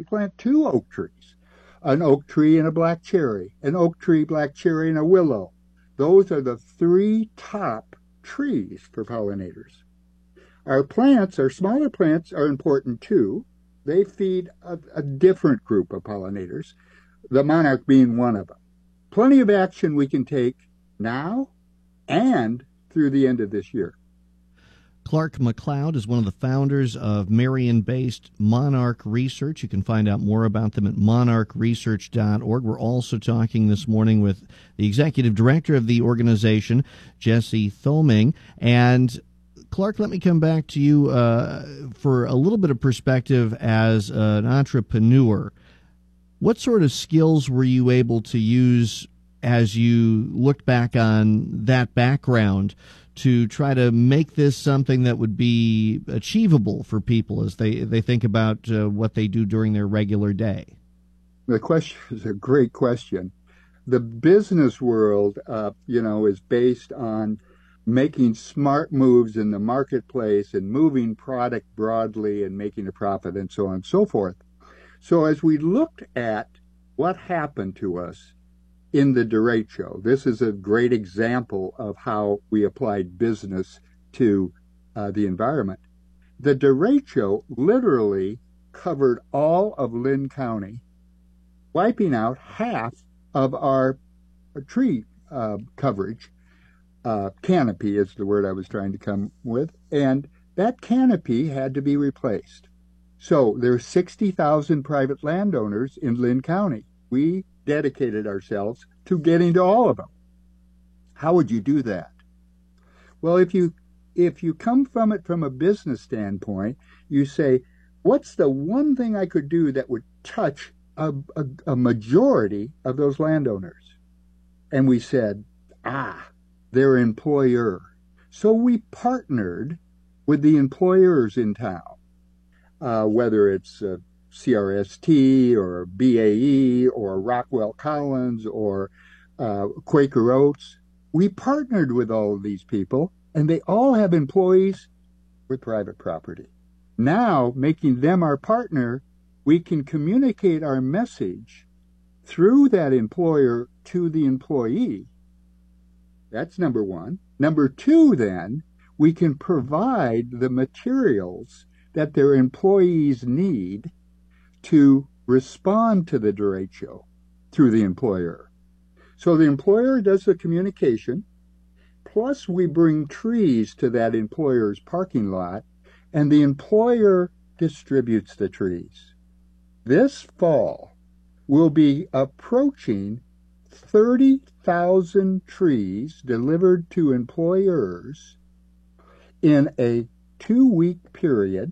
plant two oak trees, an oak tree and a black cherry, an oak tree, black cherry, and a willow. Those are the three top trees for pollinators. Our plants, our smaller plants, are important too. They feed a different group of pollinators, the monarch being one of them. Plenty of action we can take now and through the end of this year. Clark McLeod is one of the founders of Marion-based Monarch Research. You can find out more about them at monarchresearch.org. We're also talking this morning with the executive director of the organization, Jesse Thoming. And Clark, let me come back to you for a little bit of perspective as an entrepreneur. What sort of skills were you able to use as you looked back on that background to try to make this something that would be achievable for people as they think about what they do during their regular day? The question is a great question. The business world, is based on making smart moves in the marketplace and moving product broadly and making a profit and so on and so forth. So as we looked at what happened to us in the derecho, this is a great example of how we applied business to the environment. The derecho literally covered all of Linn County, wiping out half of our tree coverage. Canopy is the word I was trying to come with, and that canopy had to be replaced. So there's 60,000 private landowners in Linn County. We dedicated ourselves to getting to all of them. How would you do that? Well, if you come from it from a business standpoint, you say, what's the one thing I could do that would touch a majority of those landowners? And we said, their employer. So we partnered with the employers in town, whether it's CRST or BAE or Rockwell Collins or Quaker Oats. We partnered with all of these people, and they all have employees with private property. Now, making them our partner, we can communicate our message through that employer to the employee. That's number one. Number two, then, we can provide the materials that their employees need to respond to the derecho through the employer. So the employer does the communication, plus we bring trees to that employer's parking lot, and the employer distributes the trees. This fall, we'll be approaching 30,000 trees delivered to employers in a 2-week period,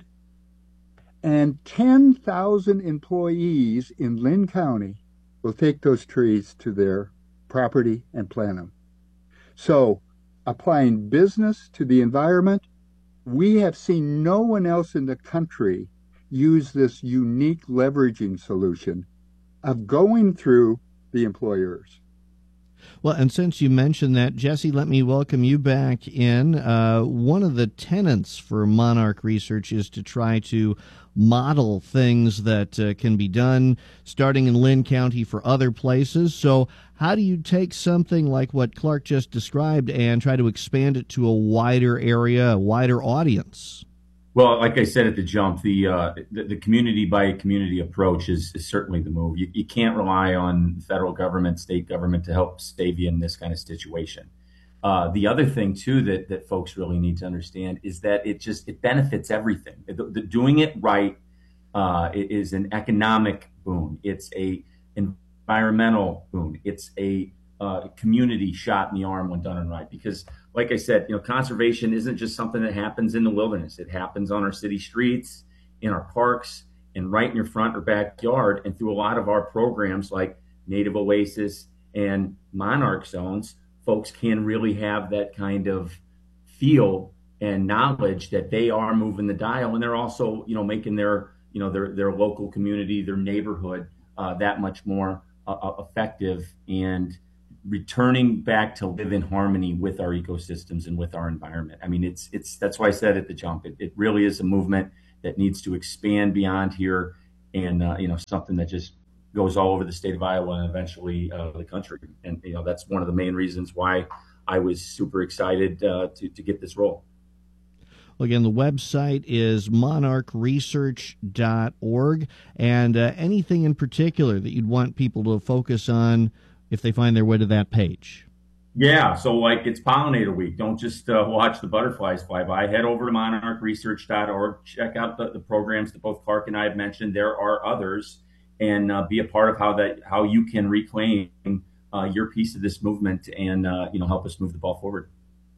and 10,000 employees in Linn County will take those trees to their property and plant them. So, applying business to the environment, we have seen no one else in the country use this unique leveraging solution of going through the employers. Well, and since you mentioned that, Jesse, let me welcome you back in. One of the tenets for Monarch Research is to try to model things that can be done starting in Linn County for other places. So how do you take something like what Clark just described and try to expand it to a wider area, a wider audience? Well, like I said at the jump, the community by community approach is certainly the move. You can't rely on federal government, state government to help save you in this kind of situation. The other thing too that folks really need to understand is that it benefits everything. Doing it right is an economic boon. It's a environmental boon. It's a community shot in the arm when done and right. Because, like I said, conservation isn't just something that happens in the wilderness. It happens on our city streets, in our parks, and right in your front or backyard. And through a lot of our programs like Native Oasis and Monarch Zones, folks can really have that kind of feel and knowledge that they are moving the dial, and they're also, making their local community, their neighborhood, that much more effective and returning back to live in harmony with our ecosystems and with our environment. I mean, that's why I said at the jump, it really is a movement that needs to expand beyond here and something that just goes all over the state of Iowa and eventually the country. And that's one of the main reasons why I was super excited to get this role. Well, again, the website is monarchresearch.org. And anything in particular that you'd want people to focus on if they find their way to that page? Yeah, so it's Pollinator Week. Don't just watch the butterflies fly by. Head over to monarchresearch.org. Check out the programs that both Clark and I have mentioned. There are others, and be a part of how you can reclaim your piece of this movement and help us move the ball forward.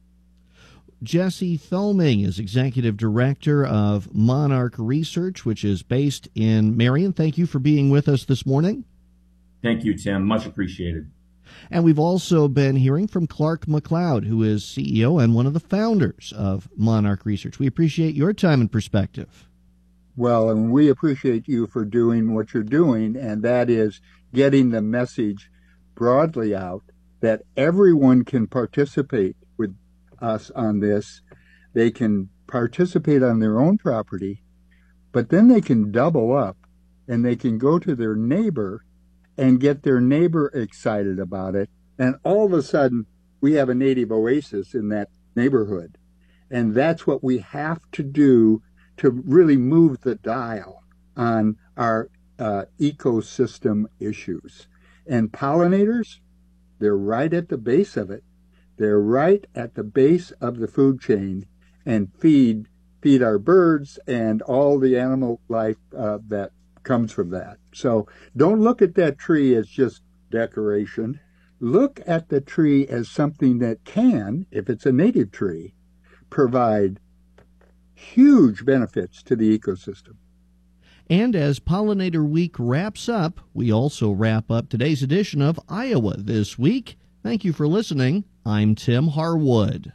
Jesse Thoming is Executive Director of Monarch Research, which is based in Marion. Thank you for being with us this morning. Thank you, Tim. Much appreciated. And we've also been hearing from Clark McLeod, who is CEO and one of the founders of Monarch Research. We appreciate your time and perspective. Well, and we appreciate you for doing what you're doing, and that is getting the message broadly out that everyone can participate with us on this. They can participate on their own property, but then they can double up and they can go to their neighbor and get their neighbor excited about it. And all of a sudden, we have a native oasis in that neighborhood. And that's what we have to do to really move the dial on our ecosystem issues. And pollinators, they're right at the base of it. They're right at the base of the food chain and feed our birds and all the animal life that comes from that. So don't look at that tree as just decoration. Look at the tree as something that can, if it's a native tree, provide huge benefits to the ecosystem. And as Pollinator Week wraps up, we also wrap up today's edition of Iowa This Week. Thank you for listening. I'm Tim Harwood.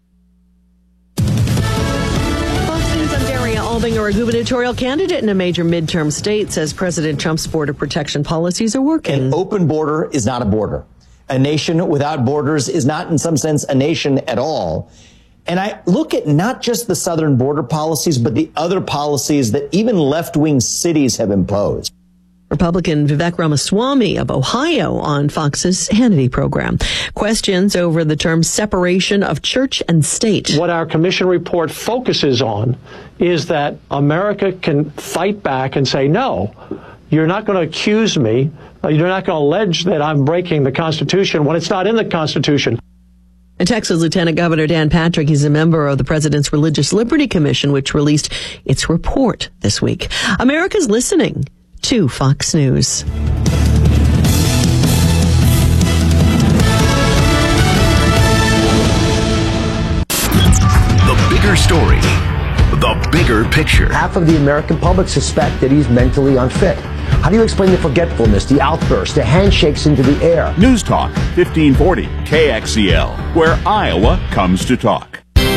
Fox News' Daria Albinger, a gubernatorial candidate in a major midterm state, says President Trump's border protection policies are working. An open border is not a border. A nation without borders is not, in some sense, a nation at all. And I look at not just the southern border policies, but the other policies that even left-wing cities have imposed. Republican Vivek Ramaswamy of Ohio on Fox's Hannity program. Questions over the term separation of church and state. What our commission report focuses on is that America can fight back and say, no, you're not going to accuse me. You're not going to allege that I'm breaking the Constitution when it's not in the Constitution. And Texas Lieutenant Governor Dan Patrick, he's a member of the President's Religious Liberty Commission, which released its report this week. America's listening to Fox News. The bigger story, the bigger picture. Half of the American public suspect that he's mentally unfit. How do you explain the forgetfulness, the outbursts, the handshakes into the air? News Talk 1540 KXEL, where Iowa comes to talk.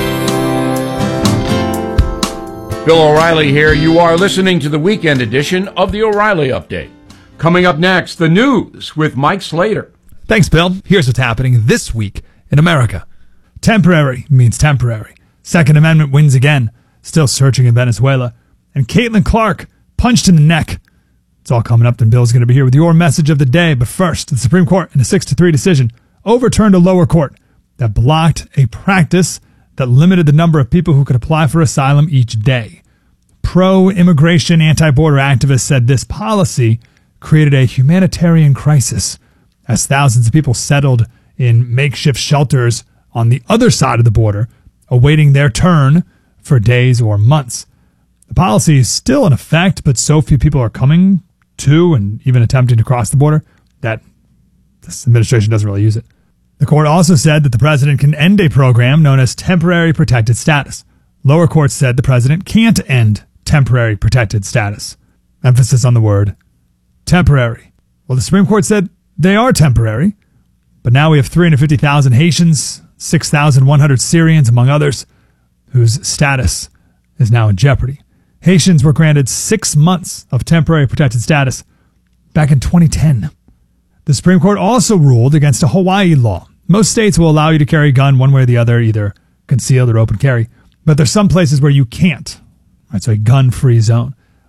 Bill O'Reilly here. You are listening to the weekend edition of the O'Reilly Update. Coming up next, the news with Mike Slater. Thanks, Bill. Here's what's happening this week in America. Temporary means temporary. Second Amendment wins again. Still searching in Venezuela. And Caitlin Clark punched in the neck. It's all coming up, and Bill's going to be here with your message of the day. But first, the Supreme Court, in a 6-3 decision, overturned a lower court that blocked a practice that limited the number of people who could apply for asylum each day. Pro-immigration, anti-border activists said this policy created a humanitarian crisis as thousands of people settled in makeshift shelters on the other side of the border, awaiting their turn for days or months. The policy is still in effect, but so few people are coming to and even attempting to cross the border that this administration doesn't really use it. The court also said that the president can end a program known as temporary protected status. Lower courts said the president can't end temporary protected status. Emphasis on the word temporary. Well, the Supreme Court said they are temporary, but now we have 350,000 Haitians, 6,100 Syrians, among others, whose status is now in jeopardy. Haitians were granted 6 months of temporary protected status back in 2010. The Supreme Court also ruled against a Hawaii law. Most states will allow you to carry a gun one way or the other, either concealed or open carry, but there's some places where you can't. Right, so a gun-free zone.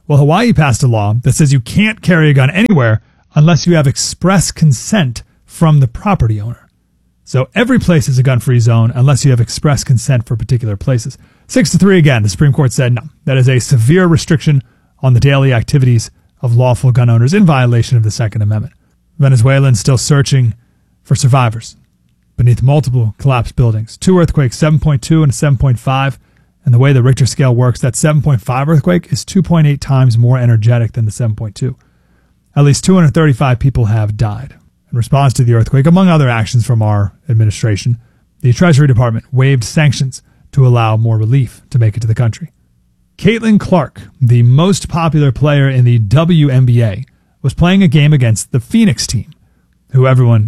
Well, Hawaii passed a law that says you can't carry a gun anywhere unless you have express consent from the property owner. So every place is a gun-free zone unless you have express consent for particular places. 6-3 again, the Supreme Court said no. That is a severe restriction on the daily activities of lawful gun owners in violation of the Second Amendment. Venezuelans still searching for survivors beneath multiple collapsed buildings. 2 earthquakes, 7.2 and a 7.5. And the way the Richter scale works, that 7.5 earthquake is 2.8 times more energetic than the 7.2. At least 235 people have died. In response to the earthquake, among other actions from our administration, the Treasury Department waived sanctions to allow more relief to make it to the country. Caitlin Clark, the most popular player in the WNBA, was playing a game against the Phoenix team, who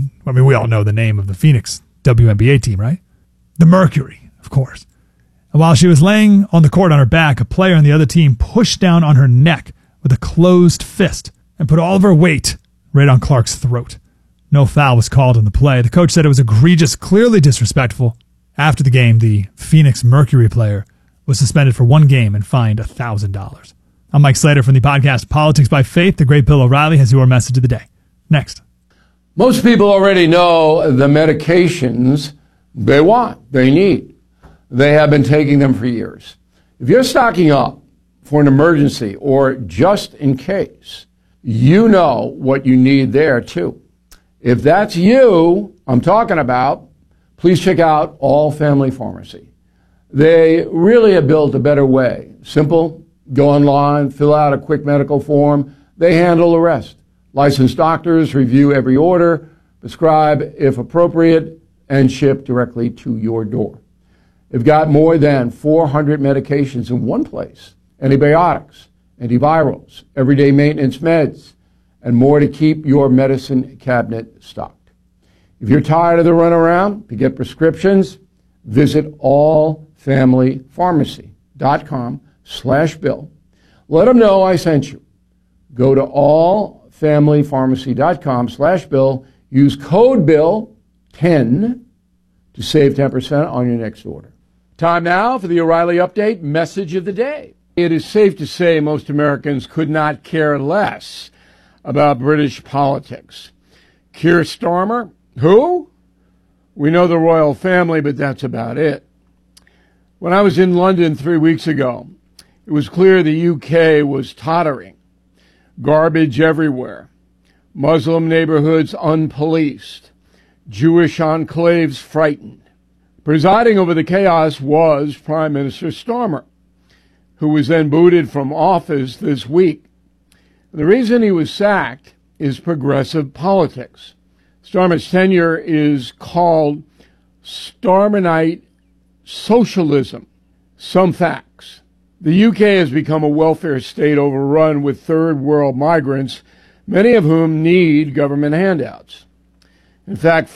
we all know the name of the Phoenix WNBA team, right? The Mercury, of course. And while she was laying on the court on her back, a player on the other team pushed down on her neck with a closed fist and put all of her weight right on Clark's throat. No foul was called in the play. The coach said it was egregious, clearly disrespectful. After the game, the Phoenix Mercury player was suspended for 1 game and fined $1,000. I'm Mike Slater from the podcast Politics by Faith. The great Bill O'Reilly has your message of the day. Next. Most people already know the medications they want, they need. They have been taking them for years. If you're stocking up for an emergency or just in case, you know what you need there too. If that's you I'm talking about, please check out All Family Pharmacy. They really have built a better way. Simple, go online, fill out a quick medical form. They handle the rest. Licensed doctors review every order, prescribe if appropriate, and ship directly to your door. They've got more than 400 medications in one place. Antibiotics, antivirals, everyday maintenance meds, and more to keep your medicine cabinet stocked. If you're tired of the runaround to get prescriptions, visit allfamilypharmacy.com/Bill. Let them know I sent you. Go to allfamilypharmacy.com/Bill. Use code BILL10 to save 10% on your next order. Time now for the O'Reilly Update message of the day. It is safe to say most Americans could not care less about British politics. Keir Starmer, who? We know the royal family, but that's about it. When I was in London 3 weeks ago, it was clear the UK was tottering. Garbage everywhere. Muslim neighborhoods unpoliced. Jewish enclaves frightened. Presiding over the chaos was Prime Minister Starmer, who was then booted from office this week. The reason he was sacked is progressive politics. Starmer's tenure is called Starmerite socialism. Some facts. The UK has become a welfare state overrun with third world migrants, many of whom need government handouts. In fact,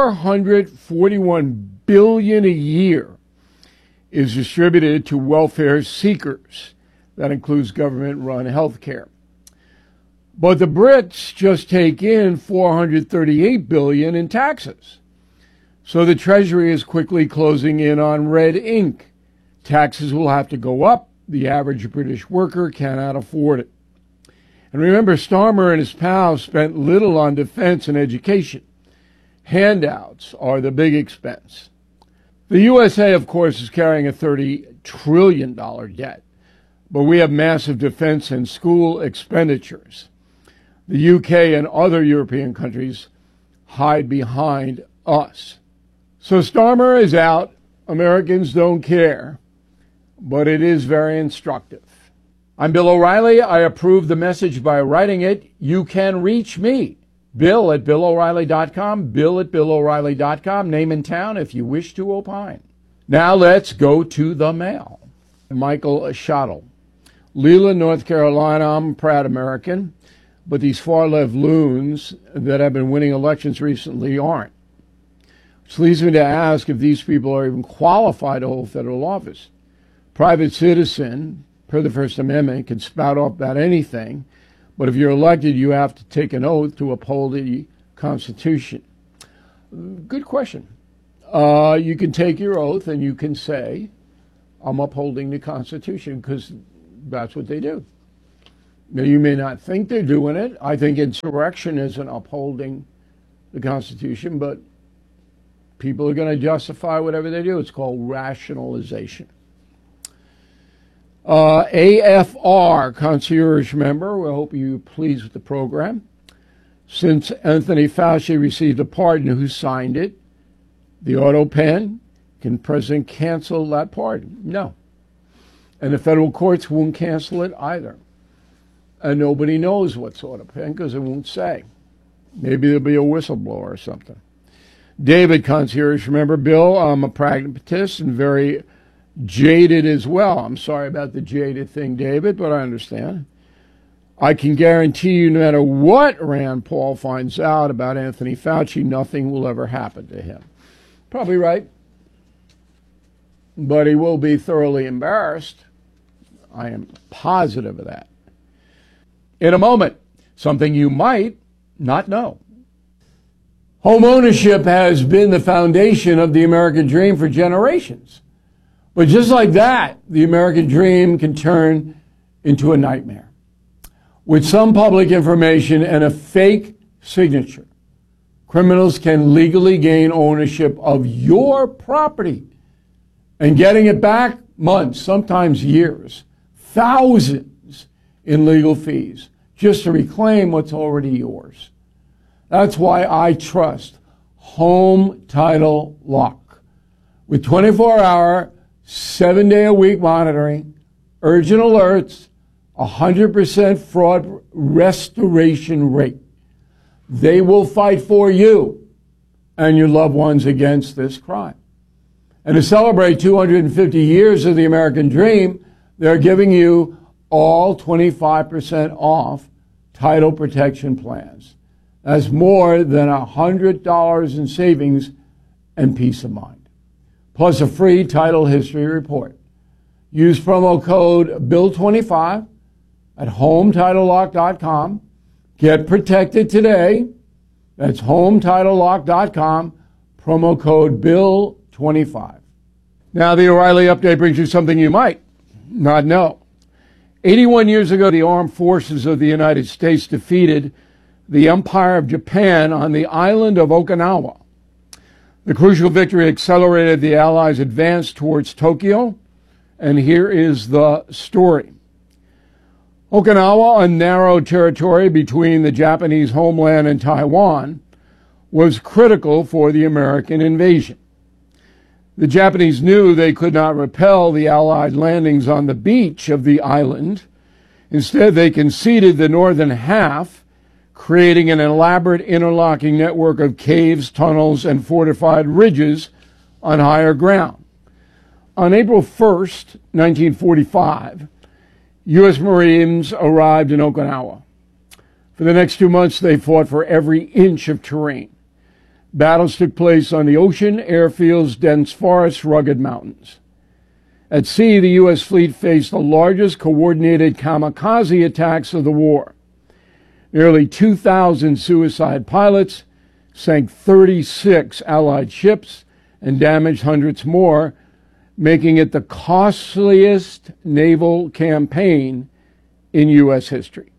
$441 billion a year is distributed to welfare seekers. That includes government-run health care. But the Brits just take in $438 billion in taxes. So the Treasury is quickly closing in on red ink. Taxes will have to go up. The average British worker cannot afford it. And remember, Starmer and his pals spent little on defense and education. Handouts are the big expense. The USA, of course, is carrying a $30 trillion debt, but we have massive defense and school expenditures. The UK and other European countries hide behind us. So Starmer is out. Americans don't care, but it is very instructive. I'm Bill O'Reilly. I approve the message by writing it. You can reach me, Bill at BillO'Reilly.com, Bill at BillO'Reilly.com, name and town if you wish to opine. Now let's go to the mail. Michael Schottel, Leland, North Carolina. I'm a proud American, but these far-left loons that have been winning elections recently aren't. Which leads me to ask if these people are even qualified to hold federal office. Private citizen, per the First Amendment, can spout off about anything, but if you're elected, you have to take an oath to uphold the Constitution. Good question. You can take your oath and you can say, I'm upholding the Constitution, because that's what they do. Now, you may not think they're doing it. I think insurrection isn't upholding the Constitution, but people are going to justify whatever they do. It's called rationalization. AFR, concierge member, we hope you're pleased with the program. Since Anthony Fauci received a pardon, who signed it? The auto pen? Can President cancel that pardon? No. And the federal courts won't cancel it either. And nobody knows what's auto pen because it won't say. Maybe there'll be a whistleblower or something. David, concierge member. Bill, I'm a pragmatist and very jaded as well. I'm sorry about the jaded thing, David, but I understand. I can guarantee you no matter what Rand Paul finds out about Anthony Fauci, nothing will ever happen to him. Probably right. But he will be thoroughly embarrassed. I am positive of that. In a moment, something you might not know. Home ownership has been the foundation of the American dream for generations. But just like that, the American dream can turn into a nightmare. With some public information and a fake signature, criminals can legally gain ownership of your property, and getting it back months, sometimes years, thousands in legal fees, just to reclaim what's already yours. That's why I trust Home Title Lock. With 24-hour, 7-day-a-week monitoring, urgent alerts, 100% fraud restoration rate. They will fight for you and your loved ones against this crime. And to celebrate 250 years of the American dream, they're giving you all 25% off title protection plans. That's more than $100 in savings and peace of mind. Plus a free title history report. Use promo code BILL25 at HomeTitleLock.com. Get protected today. That's HomeTitleLock.com. Promo code BILL25. Now the O'Reilly Update brings you something you might not know. 81 years ago, the armed forces of the United States defeated the Empire of Japan on the island of Okinawa. The crucial victory accelerated the Allies' advance towards Tokyo, and here is the story. Okinawa, a narrow territory between the Japanese homeland and Taiwan, was critical for the American invasion. The Japanese knew they could not repel the Allied landings on the beach of the island. Instead, they conceded the northern half, creating an elaborate interlocking network of caves, tunnels, and fortified ridges on higher ground. On April 1st, 1945, U.S. Marines arrived in Okinawa. For the next 2 months, they fought for every inch of terrain. Battles took place on the ocean, airfields, dense forests, rugged mountains. At sea, the U.S. fleet faced the largest coordinated kamikaze attacks of the war. Nearly 2,000 suicide pilots sank 36 Allied ships and damaged hundreds more, making it the costliest naval campaign in U.S. history.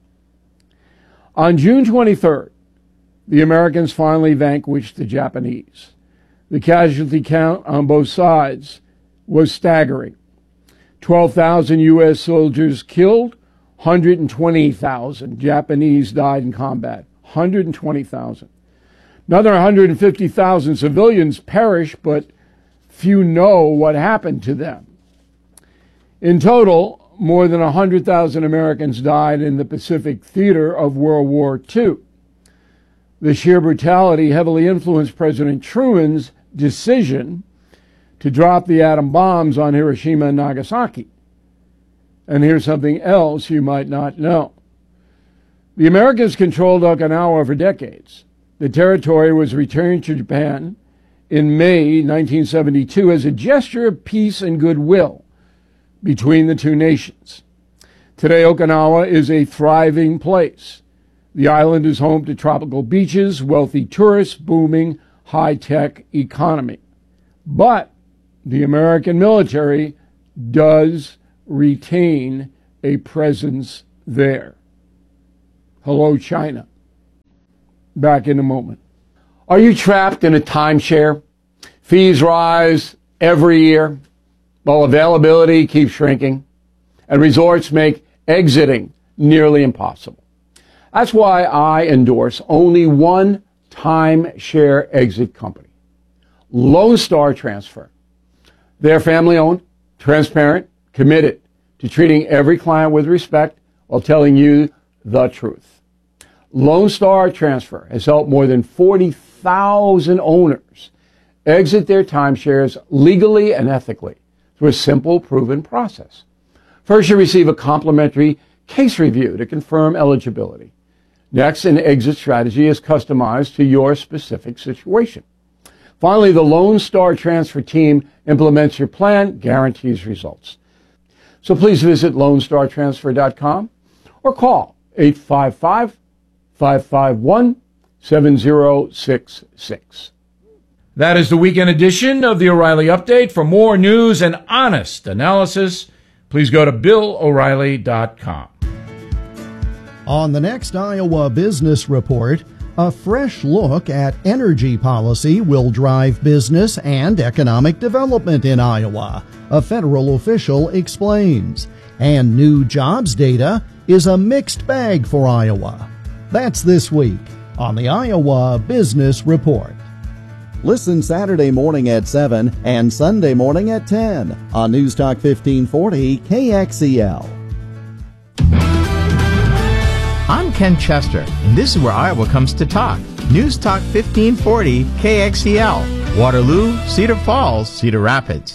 On June 23rd, the Americans finally vanquished the Japanese. The casualty count on both sides was staggering. 12,000 U.S. soldiers killed, 120,000 Japanese died in combat. 120,000. Another 150,000 civilians perished, but few know what happened to them. In total, more than 100,000 Americans died in the Pacific theater of World War II. The sheer brutality heavily influenced President Truman's decision to drop the atom bombs on Hiroshima and Nagasaki. And here's something else you might not know. The Americans controlled Okinawa for decades. The territory was returned to Japan in May 1972 as a gesture of peace and goodwill between the two nations. Today, Okinawa is a thriving place. The island is home to tropical beaches, wealthy tourists, booming high-tech economy. But the American military does retain a presence there. Hello, China. Back in a moment. Are you trapped in a timeshare? Fees rise every year, while availability keeps shrinking, and resorts make exiting nearly impossible. That's why I endorse only one timeshare exit company, Lone Star Transfer. They're family-owned, transparent, committed to treating every client with respect while telling you the truth. Lone Star Transfer has helped more than 40,000 owners exit their timeshares legally and ethically through a simple, proven process. First, you receive a complimentary case review to confirm eligibility. Next, an exit strategy is customized to your specific situation. Finally, the Lone Star Transfer team implements your plan, guarantees results. So please visit LoneStarTransfer.com or call 855-551-7066. That is the weekend edition of the O'Reilly Update. For more news and honest analysis, please go to BillO'Reilly.com. On the next Iowa Business Report, a fresh look at energy policy will drive business and economic development in Iowa, a federal official explains. And new jobs data is a mixed bag for Iowa. That's this week on the Iowa Business Report. Listen Saturday morning at 7 and Sunday morning at 10 on News Talk 1540 KXEL. I'm Ken Chester, and this is where Iowa comes to talk. News Talk 1540 KXEL, Waterloo, Cedar Falls, Cedar Rapids.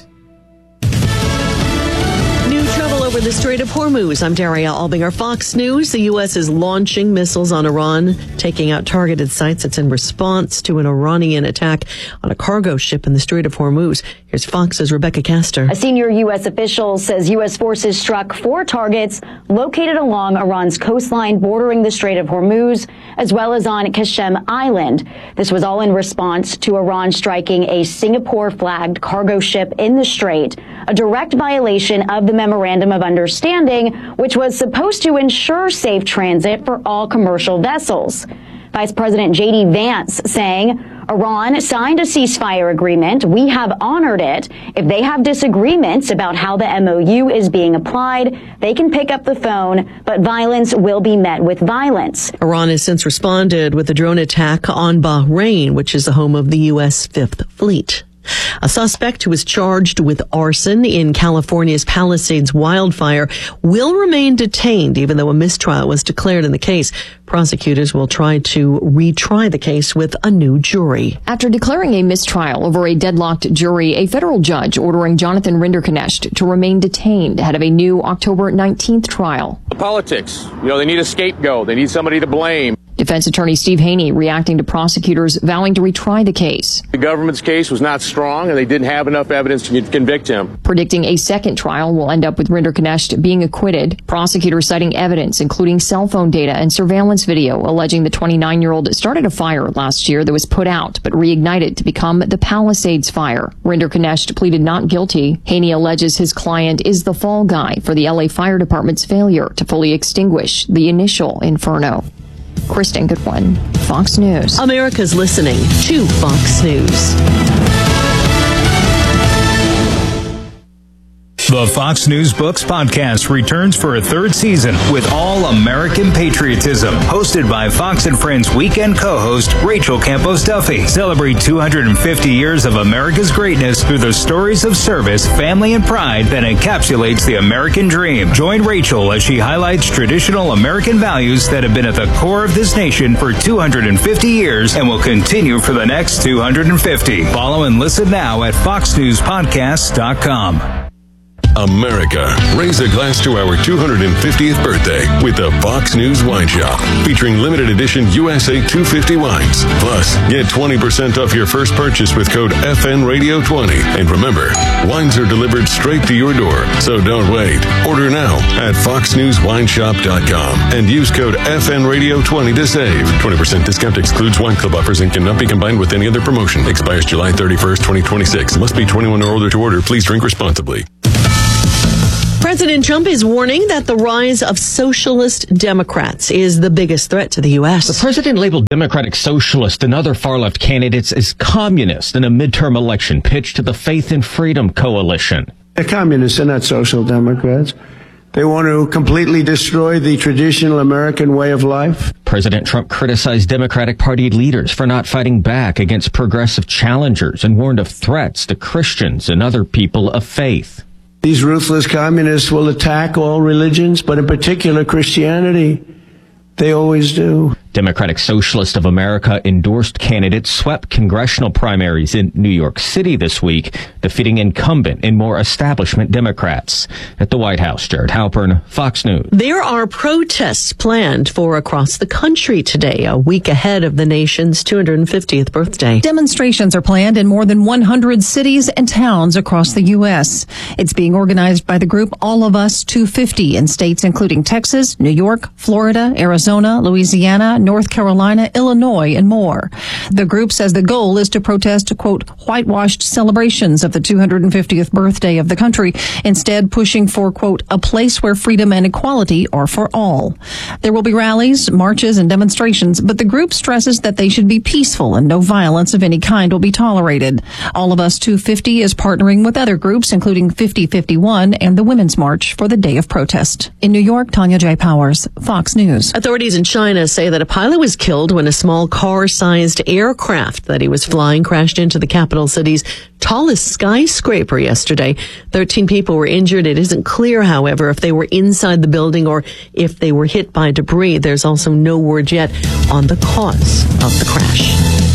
Over the Strait of Hormuz, I'm Daria Albinger. Fox News. The U.S. is launching missiles on Iran, taking out targeted sites. It's in response to an Iranian attack on a cargo ship in the Strait of Hormuz. Here's Fox's Rebecca Castor. A senior U.S. official says U.S. forces struck 4 targets located along Iran's coastline bordering the Strait of Hormuz, as well as on Qasem Island. This was all in response to Iran striking a Singapore-flagged cargo ship in the strait, a direct violation of the Memorandum of Understanding, which was supposed to ensure safe transit for all commercial vessels. Vice President J.D. Vance saying, Iran signed a ceasefire agreement. We have honored it. If they have disagreements about how the MOU is being applied, they can pick up the phone, but violence will be met with violence. Iran has since responded with a drone attack on Bahrain, which is the home of the U.S. Fifth Fleet. A suspect who was charged with arson in California's Palisades wildfire will remain detained, even though a mistrial was declared in the case. Prosecutors will try to retry the case with a new jury. After declaring a mistrial over a deadlocked jury, a federal judge ordering Jonathan Rinderknecht to remain detained ahead of a new October 19th trial. The politics, they need a scapegoat. They need somebody to blame. Defense attorney Steve Haney reacting to prosecutors vowing to retry the case. The government's case was not strong, and they didn't have enough evidence to convict him. Predicting a second trial will end up with Rinderknecht being acquitted. Prosecutors citing evidence, including cell phone data and surveillance video, alleging the 29-year-old started a fire last year that was put out but reignited to become the Palisades fire. Rinderknecht pleaded not guilty. Haney alleges his client is the fall guy for the LA Fire Department's failure to fully extinguish the initial inferno. Kristen Goodwin, Fox News. America's listening to Fox News. The Fox News Books podcast returns for a 3rd season with all American patriotism. Hosted by Fox and Friends weekend co-host Rachel Campos Duffy. Celebrate 250 years of America's greatness through the stories of service, family, and pride that encapsulates the American dream. Join Rachel as she highlights traditional American values that have been at the core of this nation for 250 years and will continue for the next 250. Follow and listen now at foxnewspodcast.com. America, raise a glass to our 250th birthday with the Fox News Wine Shop, featuring limited edition USA 250 wines. Plus, get 20% off your first purchase with code FNRadio20. And remember, wines are delivered straight to your door, so don't wait. Order now at foxnewswineshop.com and use code FNRadio20 to save. 20% discount excludes wine club offers and cannot be combined with any other promotion. Expires July 31st, 2026. Must be 21 or older to order. Please drink responsibly. President Trump is warning that the rise of socialist Democrats is the biggest threat to the U.S. The president labeled Democratic Socialist and other far-left candidates as communist in a midterm election pitch to the Faith and Freedom Coalition. They're communists, they're not social democrats. They want to completely destroy the traditional American way of life. President Trump criticized Democratic Party leaders for not fighting back against progressive challengers and warned of threats to Christians and other people of faith. These ruthless communists will attack all religions, but in particular Christianity. They always do. Democratic Socialist of America endorsed candidates swept congressional primaries in New York City this week, defeating incumbent and more establishment Democrats. At the White House, Jared Halpern, Fox News. There are protests planned for across the country today, a week ahead of the nation's 250th birthday. Demonstrations are planned in more than 100 cities and towns across the U.S. It's being organized by the group All of Us 250 in states including Texas, New York, Florida, Arizona, Louisiana, North Carolina, Illinois, and more. The group says the goal is to protest, quote, whitewashed celebrations of the 250th birthday of the country, instead pushing for, quote, a place where freedom and equality are for all. There will be rallies, marches, and demonstrations, but the group stresses that they should be peaceful and no violence of any kind will be tolerated. All of Us 250 is partnering with other groups, including 5051 and the Women's March for the Day of Protest. In New York, Tanya J. Powers, Fox News. Authorities in China say that a pilot was killed when a small car-sized aircraft that he was flying crashed into the capital city's tallest skyscraper yesterday. 13 people were injured. It isn't clear, however, if they were inside the building or if they were hit by debris. There's also no word yet on the cause of the crash.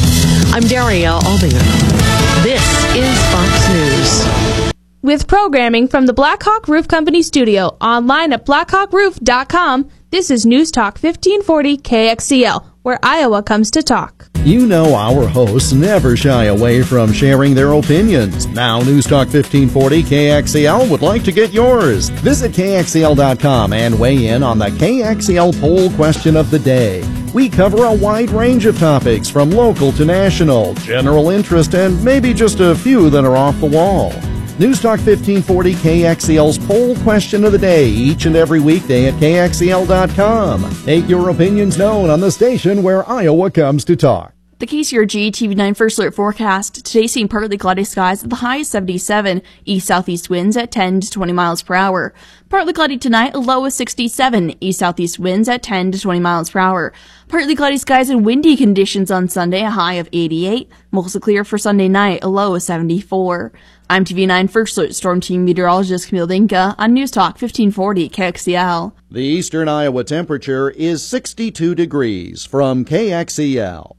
I'm Daria Albinger. This is Fox News. With programming from the Blackhawk Roof Company studio, online at blackhawkroof.com, this is News Talk 1540 KXCL, where Iowa comes to talk. You know our hosts never shy away from sharing their opinions. Now News Talk 1540 KXCL would like to get yours. Visit KXCL.com and weigh in on the KXCL poll question of the day. We cover a wide range of topics from local to national, general interest, and maybe just a few that are off the wall. News Talk 1540 KXCL's poll question of the day each and every weekday at KXCL.com. Make your opinions known on the station where Iowa comes to talk. The KCRG TV9 First Alert forecast. Today seeing partly cloudy skies at the high of 77. East-southeast winds at 10 to 20 miles per hour. Partly cloudy tonight, a low of 67. East-southeast winds at 10 to 20 miles per hour. Partly cloudy skies and windy conditions on Sunday, a high of 88. Mostly clear for Sunday night, a low of 74. I'm TV9 First Alert Storm Team Meteorologist Camille Dinka on News Talk 1540 KXCL. The eastern Iowa temperature is 62 degrees from KXCL.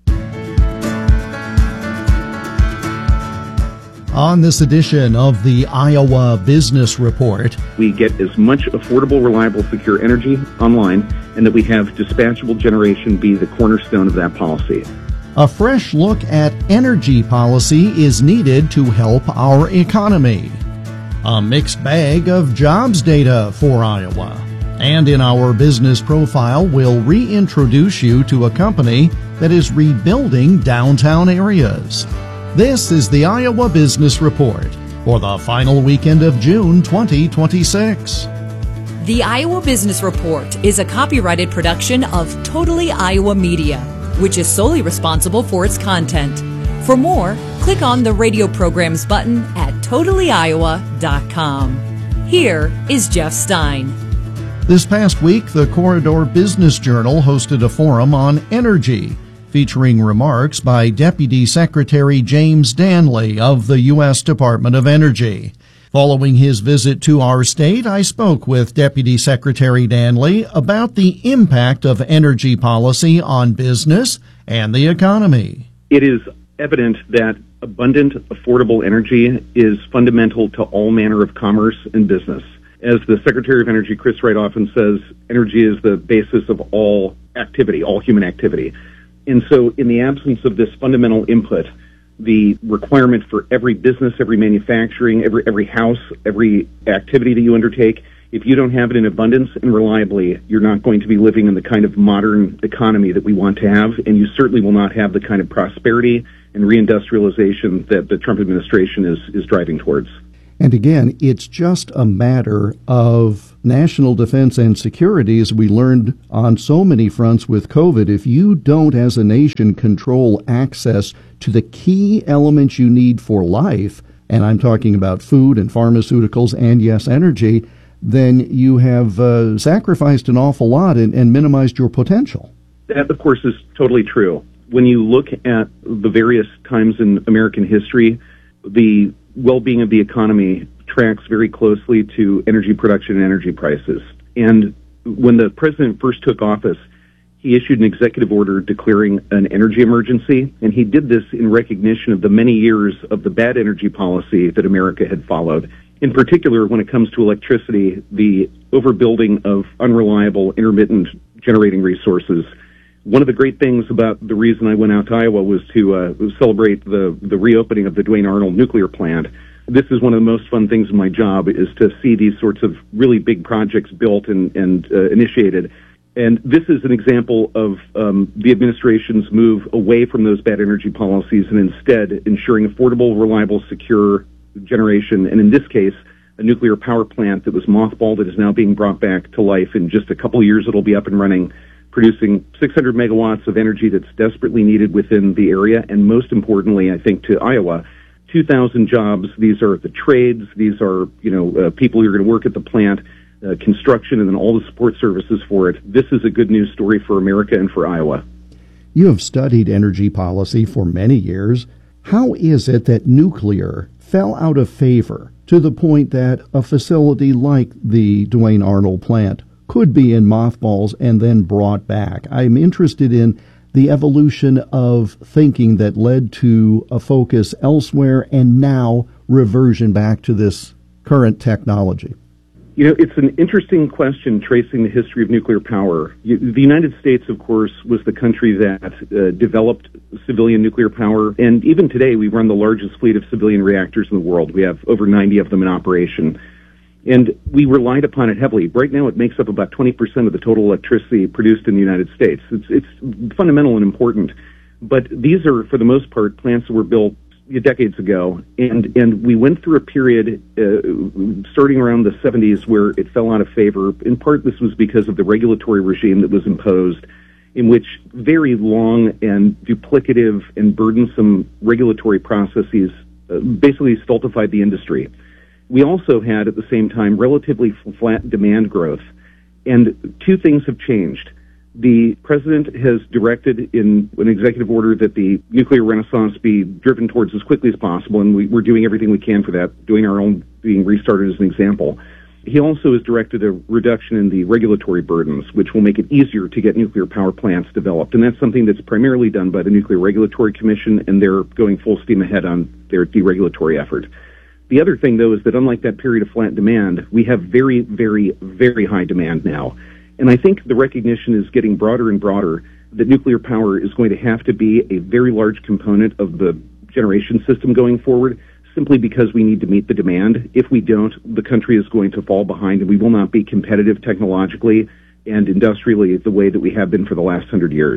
On this edition of the Iowa Business Report, we get as much affordable, reliable, secure energy online, and that we have dispatchable generation be the cornerstone of that policy. a fresh look at energy policy is needed to help our economy. A mixed bag of jobs data for Iowa. And in our business profile, we'll reintroduce you to a company that is rebuilding downtown areas. This is the Iowa Business Report for the final weekend of June 2026. The Iowa Business Report is a copyrighted production of Totally Iowa Media, which is solely responsible for its content. For more, click on the radio programs button at totallyiowa.com. Here is Jeff Stein. This past week, the Corridor Business Journal hosted a forum on energy, featuring remarks by Deputy Secretary James Danley of the U.S. Department of Energy. Following his visit to our state, I spoke with Deputy Secretary Danley about the impact of energy policy on business and the economy. It is evident that abundant, affordable energy is fundamental to all manner of commerce and business. As the Secretary of Energy, Chris Wright, often says, energy is the basis of all activity, all human activity. And so in the absence of this fundamental input, the requirement for every business, every manufacturing, every house, every activity that you undertake, if you don't have it in abundance and reliably, you're not going to be living in the kind of modern economy that we want to have, and you certainly will not have the kind of prosperity and reindustrialization that the Trump administration is driving towards. And again, it's just a matter of national defense and security, as we learned on so many fronts with COVID. If you don't, as a nation, control access to the key elements you need for life, and I'm talking about food and pharmaceuticals and, yes, energy, then you have sacrificed an awful lot and minimized your potential. That, of course, is totally true. When you look at the various times in American history, the well-being of the economy tracks very closely to energy production and energy prices. And when the president first took office, he issued an executive order declaring an energy emergency, and he did this in recognition of the many years of the bad energy policy that America had followed. In particular, when it comes to electricity, the overbuilding of unreliable, intermittent generating resources. One of the great things about the reason I went out to Iowa was to celebrate the reopening of the Duane Arnold nuclear plant. This is one of the most fun things in my job, is to see these sorts of really big projects built and initiated. And this is an example of the administration's move away from those bad energy policies and instead ensuring affordable, reliable, secure generation, and in this case, a nuclear power plant that was mothballed that is now being brought back to life. In just a couple of years, it'll be up and running, producing 600 megawatts of energy that's desperately needed within the area, and most importantly, I think, to Iowa, 2,000 jobs. These are the trades. These are, people who are going to work at the plant, construction, and then all the support services for it. This is a good news story for America and for Iowa. You have studied energy policy for many years. How is it that nuclear fell out of favor to the point that a facility like the Duane Arnold plant could be in mothballs and then brought back? I'm interested in the evolution of thinking that led to a focus elsewhere and now reversion back to this current technology. It's an interesting question tracing the history of nuclear power. The United States, of course, was the country that developed civilian nuclear power. And even today, we run the largest fleet of civilian reactors in the world. We have over 90 of them in operation. And we relied upon it heavily. Right now, it makes up about 20% of the total electricity produced in the United States. It's fundamental and important. But these are, for the most part, plants that were built decades ago, and we went through a period starting around the 70s where it fell out of favor. In part, this was because of the regulatory regime that was imposed, in which very long and duplicative and burdensome regulatory processes basically stultified the industry. We also had, at the same time, relatively flat demand growth, and two things have changed. The president has directed in an executive order that the nuclear renaissance be driven towards as quickly as possible, and we're doing everything we can for that, Duane Arnold being restarted as an example. He also has directed a reduction in the regulatory burdens, which will make it easier to get nuclear power plants developed. And that's something that's primarily done by the Nuclear Regulatory Commission, and they're going full steam ahead on their deregulatory effort. The other thing, though, is that unlike that period of flat demand, we have very, very, very high demand now. And I think the recognition is getting broader and broader that nuclear power is going to have to be a very large component of the generation system going forward, simply because we need to meet the demand. If we don't, the country is going to fall behind, and we will not be competitive technologically and industrially the way that we have been for the last 100 years.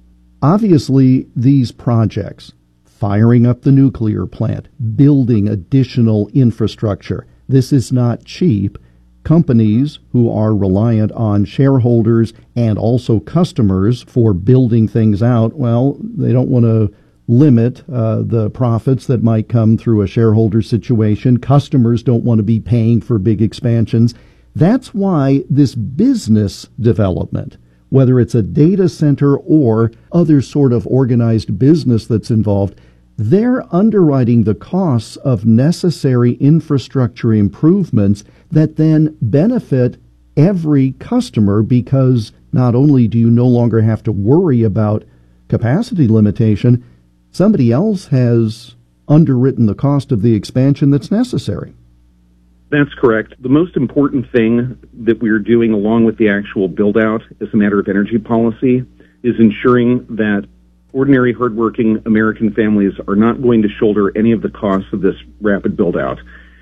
Obviously, these projects, firing up the nuclear plant, building additional infrastructure, this is not cheap. Companies who are reliant on shareholders and also customers for building things out, well, they don't want to limit the profits that might come through a shareholder situation. Customers don't want to be paying for big expansions. That's why this business development, whether it's a data center or other sort of organized business that's involved, they're underwriting the costs of necessary infrastructure improvements that then benefit every customer, because not only do you no longer have to worry about capacity limitation, somebody else has underwritten the cost of the expansion that's necessary. That's correct. The most important thing that we're doing along with the actual build-out as a matter of energy policy is ensuring that ordinary, hardworking American families are not going to shoulder any of the costs of this rapid build-out.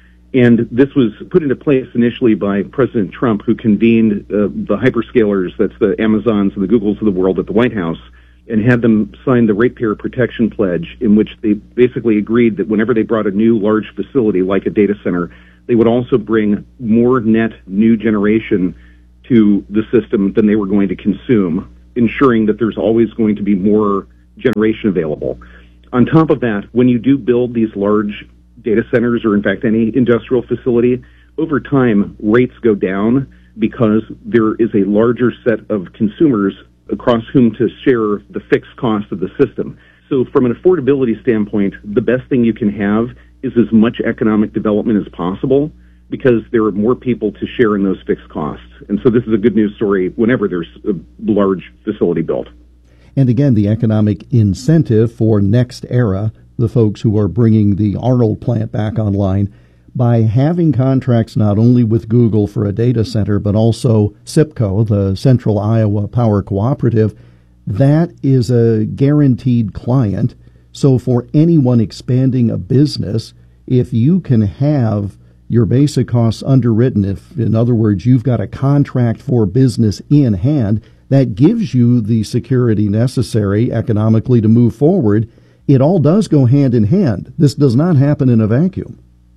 And this was put into place initially by President Trump, who convened the hyperscalers, that's the Amazons and the Googles of the world, at the White House, and had them sign the Ratepayer Protection Pledge, in which they basically agreed that whenever they brought a new large facility like a data center, they would also bring more net new generation to the system than they were going to consume, ensuring that there's always going to be more generation available. On top of that, when you do build these large data centers, or in fact any industrial facility, over time rates go down because there is a larger set of consumers across whom to share the fixed cost of the system. So from an affordability standpoint, the best thing you can have is as much economic development as possible, because there are more people to share in those fixed costs. And so this is a good news story whenever there's a large facility built. And again, the economic incentive for NextEra, the folks who are bringing the Arnold plant back online, by having contracts not only with Google for a data center, but also SIPCO, the Central Iowa Power Cooperative, that is a guaranteed client. So for anyone expanding a business, if you can have your basic costs underwritten, if, in other words, you've got a contract for business in hand, that gives you the security necessary economically to move forward. It all does go hand in hand. This does not happen in a vacuum.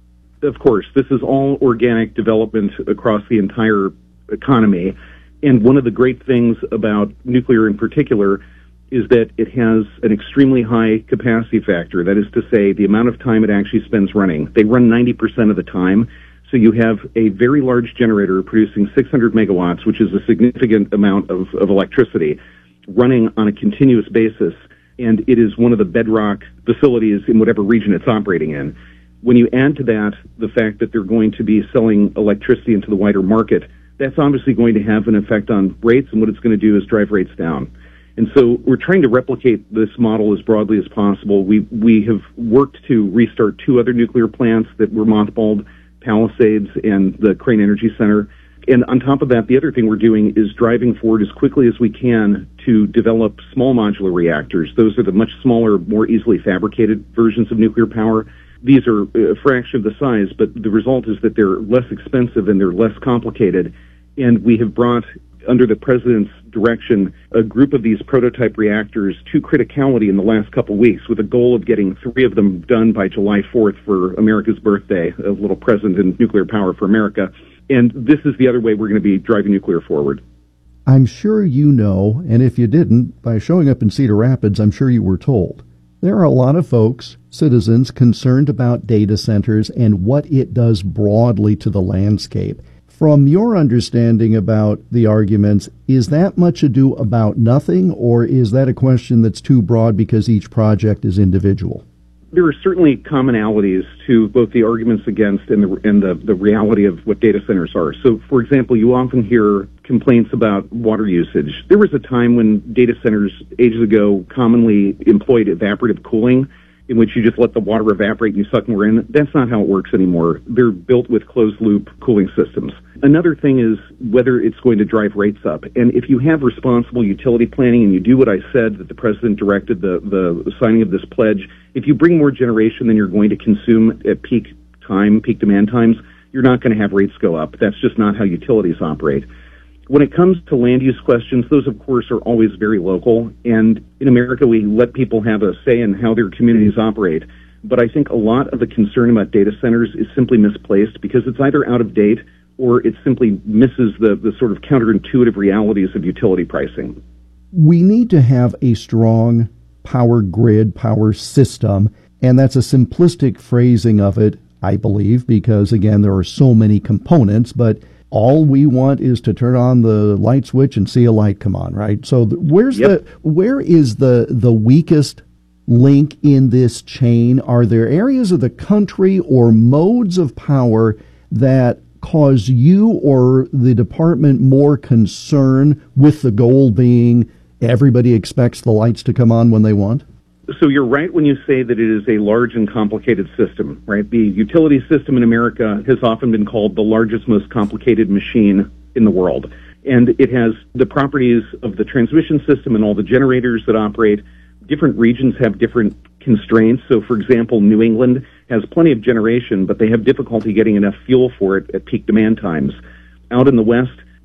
Of course, this is all organic development across the entire economy. And one of the great things about nuclear in particular is that it has an extremely high capacity factor. That is to say, the amount of time it actually spends running. They run 90% of the time. So you have a very large generator producing 600 megawatts, which is a significant amount of electricity, running on a continuous basis. And it is one of the bedrock facilities in whatever region it's operating in. When you add to that the fact that they're going to be selling electricity into the wider market, that's obviously going to have an effect on rates, and what it's going to do is drive rates down. And so we're trying to replicate this model as broadly as possible. We have worked to restart 2 other nuclear plants that were mothballed, Palisades and the Crane Energy Center. And on top of that, the other thing we're doing is driving forward as quickly as we can to develop small modular reactors. Those are the much smaller, more easily fabricated versions of nuclear power. These are a fraction of the size, but the result is that they're less expensive and they're less complicated. And we have brought, under the president's direction, a group of these prototype reactors to criticality in the last couple of weeks, with a goal of getting 3 of them done by July 4th for America's birthday, a little present in nuclear power for America. And this is the other way we're going to be driving nuclear forward. I'm sure you know, and if you didn't, by showing up in Cedar Rapids, I'm sure you were told. There are a lot of folks, citizens, concerned about data centers and what it does broadly to the landscape. From your understanding about the arguments, is that much ado about nothing, or is that a question that's too broad because each project is individual? There are certainly commonalities to both the arguments against and the reality of what data centers are. So, for example, you often hear complaints about water usage. There was a time when data centers ages ago commonly employed evaporative cooling, in which you just let the water evaporate and you suck more in. That's not how it works anymore. They're built with closed-loop cooling systems. Another thing is whether it's going to drive rates up. And if you have responsible utility planning and you do what I said, that the president directed, the signing of this pledge, if you bring more generation than you're going to consume at peak demand times, you're not going to have rates go up. That's just not how utilities operate. When it comes to land use questions, those, of course, are always very local. And in America, we let people have a say in how their communities operate. But I think a lot of the concern about data centers is simply misplaced because it's either out of date or it simply misses the sort of counterintuitive realities of utility pricing. We need to have a strong power grid, power system, and that's a simplistic phrasing of it, I believe, because, again, there are so many components, but all we want is to turn on the light switch and see a light come on, right? So where is the weakest link in this chain? Are there areas of the country or modes of power that cause you or the department more concern, with the goal being everybody expects the lights to come on when they want? So you're right when you say that it is a large and complicated system, right? The utility system in America has often been called the largest, most complicated machine in the world. And it has the properties of the transmission system and all the generators that operate. Different regions have different constraints. So, for example, New England has plenty of generation, but they have difficulty getting enough fuel for it at peak demand times. Out in the West,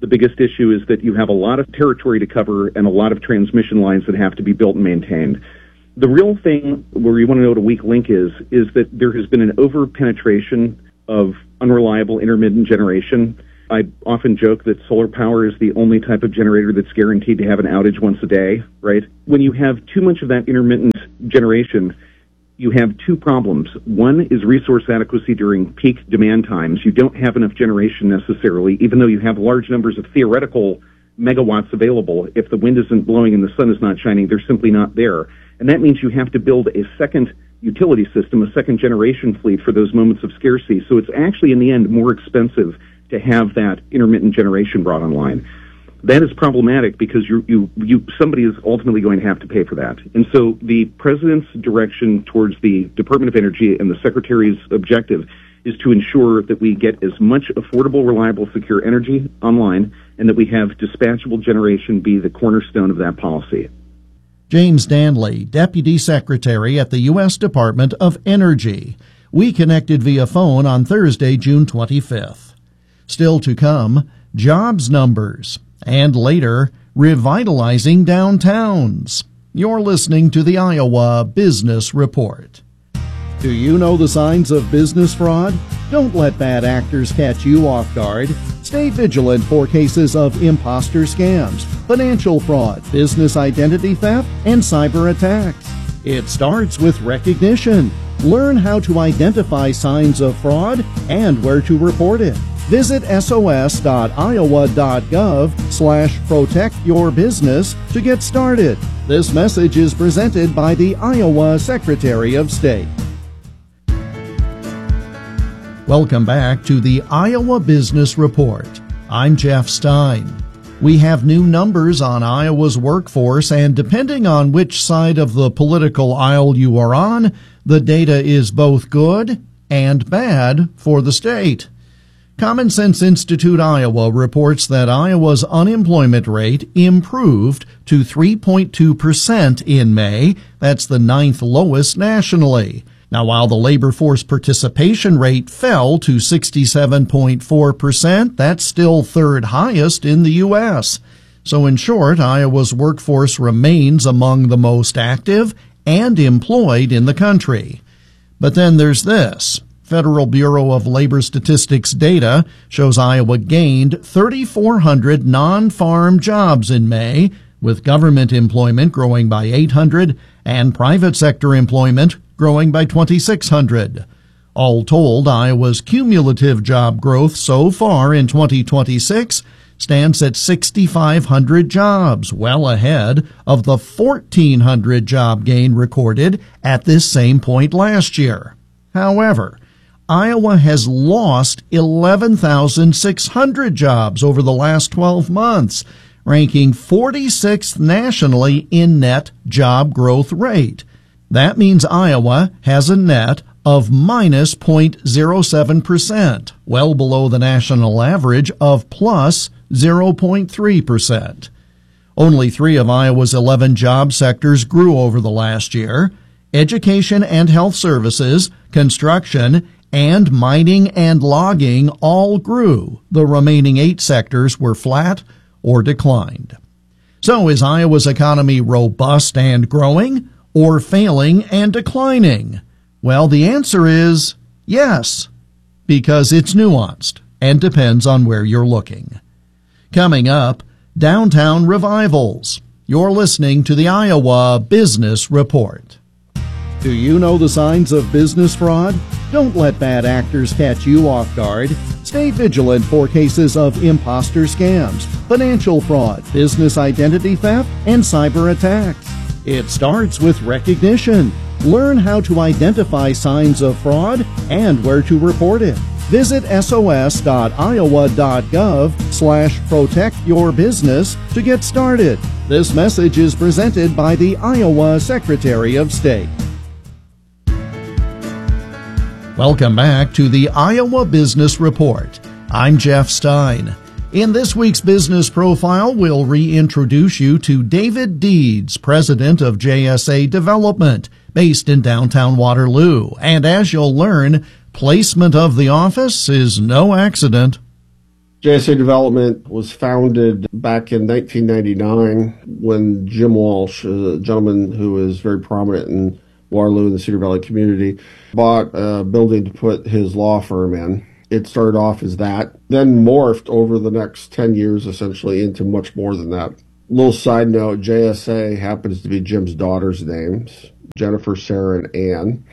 The biggest issue is that you have a lot of territory to cover and a lot of transmission lines that have to be built and maintained. The real thing where you want to know what a weak link is that there has been an over-penetration of unreliable intermittent generation. I often joke that solar power is the only type of generator that's guaranteed to have an outage once a day, right? When you have too much of that intermittent generation, you have two problems. One is resource adequacy during peak demand times. You don't have enough generation necessarily, even though you have large numbers of theoretical megawatts available. If the wind isn't blowing and the sun is not shining, they're simply not there. And that means you have to build a second utility system, a second generation fleet for those moments of scarcity. So it's actually, in the end, more expensive to have that intermittent generation brought online. That is problematic because somebody is ultimately going to have to pay for that. And so the president's direction towards the Department of Energy and the secretary's objective is to ensure that we get as much affordable, reliable, secure energy online and that we have dispatchable generation be the cornerstone of that policy. James Danley, Deputy Secretary at the U.S. Department of Energy. We connected via phone on Thursday, June 25th. Still to come, jobs numbers, and later, revitalizing downtowns. You're listening to the Iowa Business Report. Do you know the signs of business fraud? Don't let bad actors catch you off guard. Stay vigilant for cases of imposter scams, financial fraud, business identity theft, and cyber attacks. It starts with recognition. Learn how to identify signs of fraud and where to report it. Visit sos.iowa.gov/protectyourbusiness to get started. This message is presented by the Iowa Secretary of State. Welcome back to the Iowa Business Report. I'm Jeff Stein. We have new numbers on Iowa's workforce, and depending on which side of the political aisle you are on, the data is both good and bad for the state. Common Sense Institute Iowa reports that Iowa's unemployment rate improved to 3.2% in May. That's the 9th lowest nationally. Now, while the labor force participation rate fell to 67.4%, that's still third highest in the U.S. So in short, Iowa's workforce remains among the most active and employed in the country. But then there's this. Federal Bureau of Labor Statistics data shows Iowa gained 3,400 non-farm jobs in May, with government employment growing by 800 and private sector employment growing by 2,600. All told, Iowa's cumulative job growth so far in 2026 stands at 6,500 jobs, well ahead of the 1,400 job gain recorded at this same point last year. However, Iowa has lost 11,600 jobs over the last 12 months, ranking 46th nationally in net job growth rate. That means Iowa has a net of minus 0.07%, well below the national average of plus 0.3%. Only 3 of Iowa's 11 job sectors grew over the last year: education and health services, construction, and mining and logging all grew. The remaining 8 sectors were flat or declined. So is Iowa's economy robust and growing, or failing and declining? Well, the answer is yes, because it's nuanced and depends on where you're looking. Coming up, downtown revivals. You're listening to the Iowa Business Report. Do you know the signs of business fraud? Don't let bad actors catch you off guard. Stay vigilant for cases of imposter scams, financial fraud, business identity theft, and cyber attacks. It starts with recognition. Learn how to identify signs of fraud and where to report it. Visit sos.iowa.gov/protectyourbusiness to get started. This message is presented by the Iowa Secretary of State. Welcome back to the Iowa Business Report. I'm Jeff Stein. In this week's Business Profile, we'll reintroduce you to David Deeds, president of JSA Development, based in downtown Waterloo. And as you'll learn, placement of the office is no accident. JSA Development was founded back in 1999 when Jim Walsh, a gentleman who is very prominent in Waterloo and the Cedar Valley community, bought a building to put his law firm in. It started off as that, then morphed over the next 10 years essentially into much more than that. Little side note, JSA happens to be Jim's daughter's names, Jennifer, Sarah, and Ann.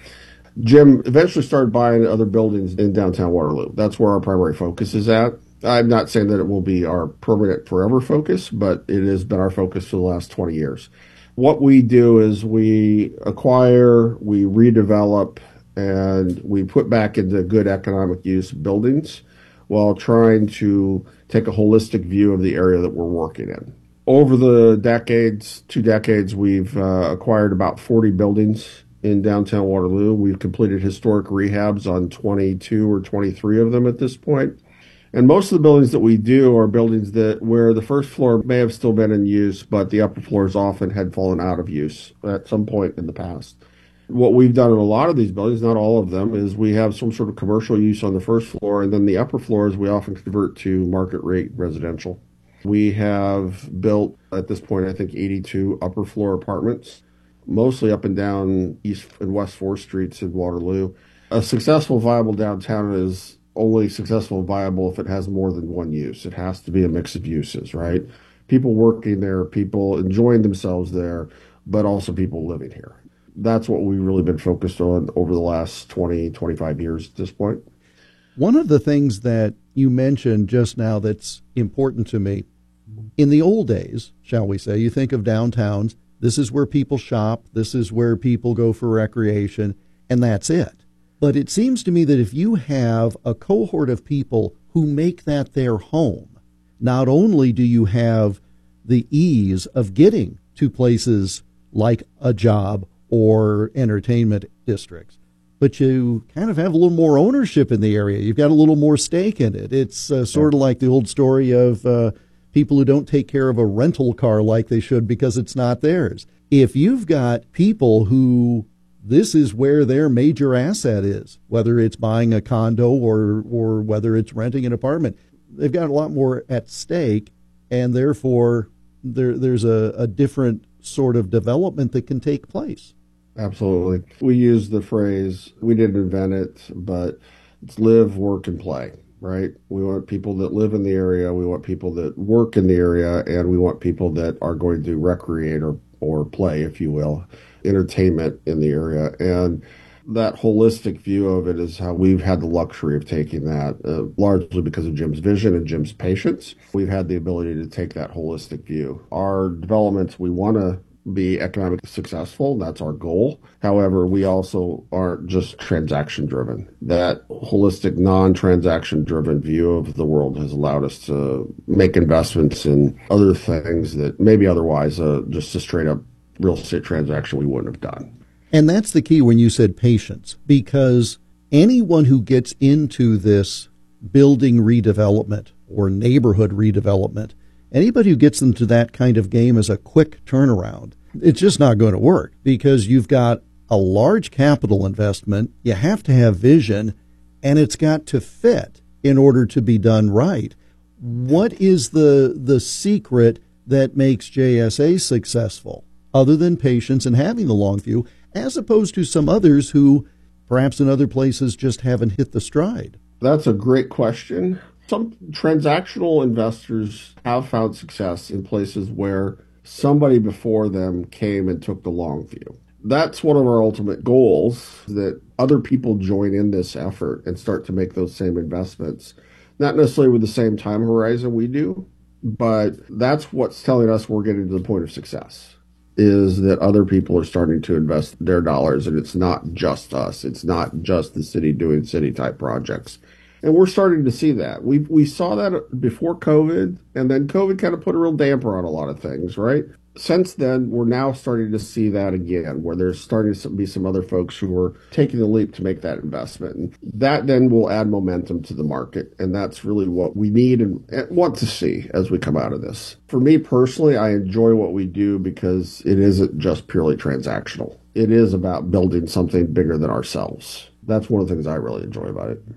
Jim eventually started buying other buildings in downtown Waterloo. That's where our primary focus is at. I'm not saying that it will be our permanent forever focus, but it has been our focus for the last 20 years. What we do is we acquire, we redevelop, and we put back into good economic use buildings while trying to take a holistic view of the area that we're working in. Over the decades, 2 decades, we've acquired about 40 buildings in downtown Waterloo. We've completed historic rehabs on 22 or 23 of them at this point. And most of the buildings that we do are buildings that where the first floor may have still been in use, but the upper floors often had fallen out of use at some point in the past. What we've done in a lot of these buildings, not all of them, is we have some sort of commercial use on the first floor, and then the upper floors we often convert to market rate residential. We have built, at this point, I think 82 upper floor apartments, mostly up and down East and West 4th Streets in Waterloo. A successful, viable downtown is only successful and viable if it has more than one use. It has to be a mix of uses, right? People working there, people enjoying themselves there, but also people living here. That's what we've really been focused on over the last 20, 25 years at this point. One of the things that you mentioned just now that's important to me, in the old days, shall we say, you think of downtowns, this is where people shop, this is where people go for recreation, and that's it. But it seems to me that if you have a cohort of people who make that their home, not only do you have the ease of getting to places like a job or entertainment districts, but you kind of have a little more ownership in the area. You've got a little more stake in it. It's sort of like the old story of people who don't take care of a rental car like they should because it's not theirs. If you've got people who this is where their major asset is, whether it's buying a condo or whether it's renting an apartment, they've got a lot more at stake, and therefore there's a different sort of development that can take place. Absolutely. We use the phrase, we didn't invent it, but it's live, work, and play, right? We want people that live in the area, we want people that work in the area, and we want people that are going to recreate or play, if you will, entertainment in the area. And that holistic view of it is how we've had the luxury of taking that, largely because of Jim's vision and Jim's patience. We've had the ability to take that holistic view. Our developments, we want to be economically successful. That's our goal. However, we also aren't just transaction driven. That holistic, non-transaction driven view of the world has allowed us to make investments in other things that maybe otherwise just a straight up real estate transaction we wouldn't have done. And that's the key when you said patience, because anyone who gets into this building redevelopment or neighborhood redevelopment, anybody who gets into that kind of game is a quick turnaround. It's just not going to work because you've got a large capital investment, you have to have vision, and it's got to fit in order to be done right. What is the secret that makes JSA successful, other than patience and having the long view, as opposed to some others who perhaps in other places just haven't hit the stride? That's a great question. Some transactional investors have found success in places where somebody before them came and took the long view. That's one of our ultimate goals, that other people join in this effort and start to make those same investments. Not necessarily with the same time horizon we do, but that's what's telling us we're getting to the point of success, is that other people are starting to invest their dollars, and it's not just us. It's not just the city doing city-type projects. And we're starting to see that. We saw that before COVID, and then COVID kind of put a real damper on a lot of things, right? Since then, we're now starting to see that again, where there's starting to be some other folks who are taking the leap to make that investment. And that then will add momentum to the market, and that's really what we need and want to see as we come out of this. For me personally, I enjoy what we do because it isn't just purely transactional. It is about building something bigger than ourselves. That's one of the things I really enjoy about it.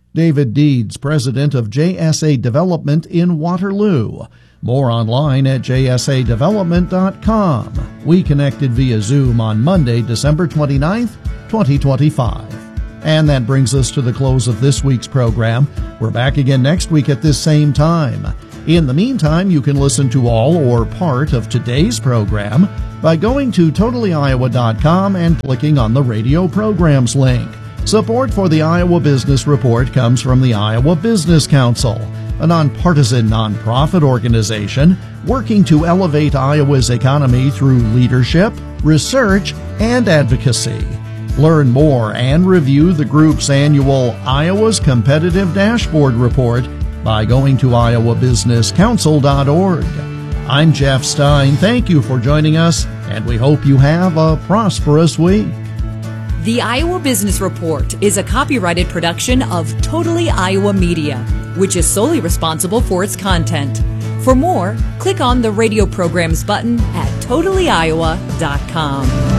David Deeds, president of JSA Development in Waterloo. More online at jsadevelopment.com. We connected via Zoom on Monday, December 29th, 2025. And that brings us to the close of this week's program. We're back again next week at this same time. In the meantime, you can listen to all or part of today's program by going to totallyiowa.com and clicking on the radio programs link. Support for the Iowa Business Report comes from the Iowa Business Council, a nonpartisan nonprofit organization working to elevate Iowa's economy through leadership, research, and advocacy. Learn more and review the group's annual Iowa's Competitive Dashboard Report by going to iowabusinesscouncil.org. I'm Jeff Stein. Thank you for joining us, and we hope you have a prosperous week. The Iowa Business Report is a copyrighted production of Totally Iowa Media, which is solely responsible for its content. For more, click on the radio programs button at totallyiowa.com.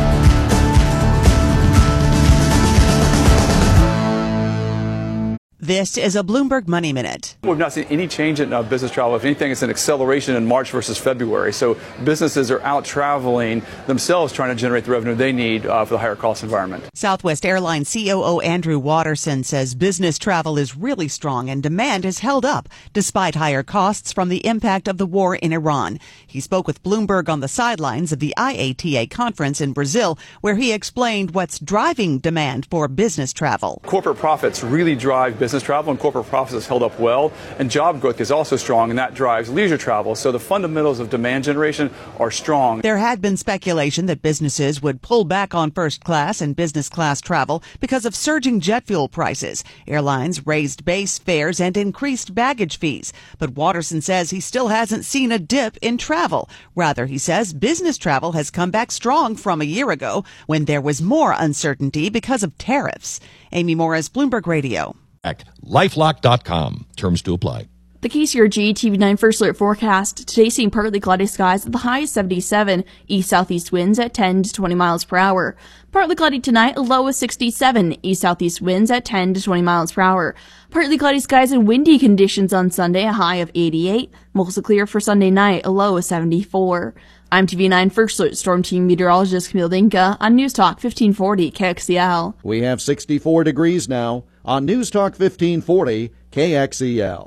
This is a Bloomberg Money Minute. We've not seen any change in business travel. If anything, it's an acceleration in March versus February. So businesses are out traveling themselves, trying to generate the revenue they need for the higher cost environment. Southwest Airlines COO Andrew Watterson says business travel is really strong and demand has held up despite higher costs from the impact of the war in Iran. He spoke with Bloomberg on the sidelines of the IATA conference in Brazil, where he explained what's driving demand for business travel. Corporate profits really drive business travel, and corporate profits has held up well, and job growth is also strong, and that drives leisure travel. So the fundamentals of demand generation are strong. There had been speculation that businesses would pull back on first class and business class travel because of surging jet fuel prices. Airlines raised base fares and increased baggage fees. But Watterson says he still hasn't seen a dip in travel. Rather, he says business travel has come back strong from a year ago when there was more uncertainty because of tariffs. Amy Morris, Bloomberg Radio. LifeLock.com. Terms to apply. The KCRG TV9 First Alert forecast. Today seeing partly cloudy skies at the high 77. East-southeast winds at 10 to 20 miles per hour. Partly cloudy tonight, a low of 67. East-southeast winds at 10 to 20 miles per hour. Partly cloudy skies and windy conditions on Sunday, a high of 88. Mostly clear for Sunday night, a low of 74. I'm TV9 First Alert Storm Team Meteorologist Camille Dinka on News Talk 1540 KXEL. We have 64 degrees now on News Talk 1540 KXEL.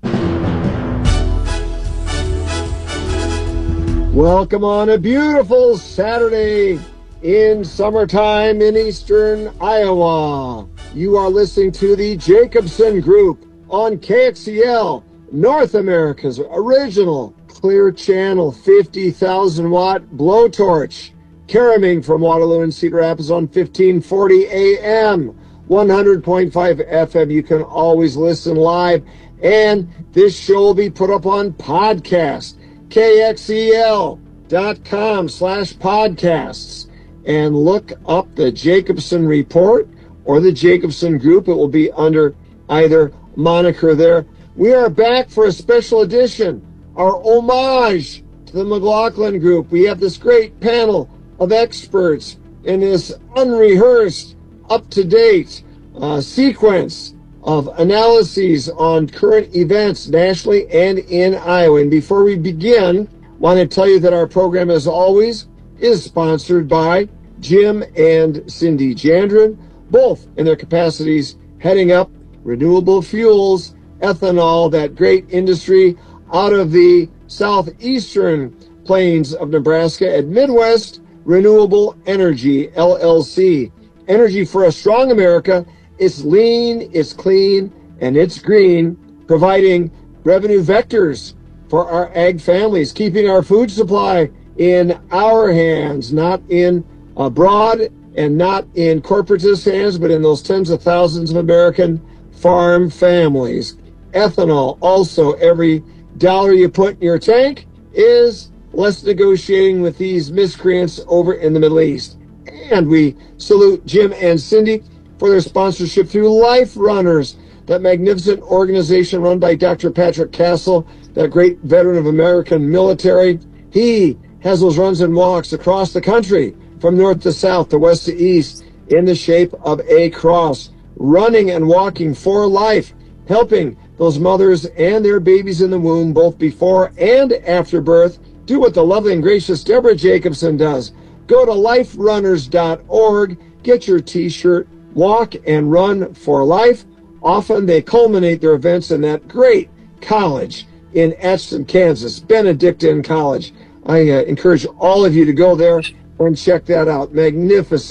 Welcome on a beautiful Saturday in summertime in eastern Iowa. You are listening to the Jacobson Group on KXEL, North America's original Clear Channel 50,000 watt blowtorch, caroming from Waterloo and Cedar Rapids on 1540 AM, 100.5 FM. You can always listen live, and this show will be put up on podcast, kxel.com/podcasts, and look up the Jacobson Report or the Jacobson Group. It will be under either moniker there. We are back for a special edition, our homage to the McLaughlin Group. We have this great panel of experts in this unrehearsed, up-to-date sequence of analyses on current events nationally and in Iowa. And before we begin, I want to tell you that our program, as always, is sponsored by Jim and Cindy Jandrin, both in their capacities heading up renewable fuels, ethanol, that great industry out of the southeastern plains of Nebraska at Midwest Renewable Energy, LLC. Energy for a strong America. It's lean, it's clean, and it's green, providing revenue vectors for our ag families, keeping our food supply in our hands, not in abroad and not in corporatist hands, but in those tens of thousands of American farm families. Ethanol, also, every dollar you put in your tank is less negotiating with these miscreants over in the Middle East. And we salute Jim and Cindy for their sponsorship through Life Runners, that magnificent organization run by Dr. Patrick Castle, that great veteran of American military. He has those runs and walks across the country from north to south, to west to east, in the shape of a cross. Running and Walking for Life, helping those mothers and their babies in the womb, both before and after birth, do what the lovely and gracious Deborah Jacobson does. Go to liferunners.org, get your t-shirt, Walk and Run for Life. Often they culminate their events in that great college in Atchison, Kansas, Benedictine College. I encourage all of you to go there and check that out. Magnificent.